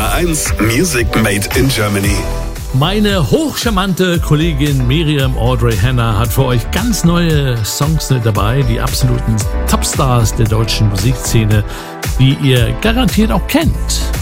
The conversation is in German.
HR1 Music Made in Germany. Meine hochcharmante Kollegin Miriam Audrey Hanna hat für euch ganz neue Songs mit dabei, die absoluten Topstars der deutschen Musikszene, die ihr garantiert auch kennt.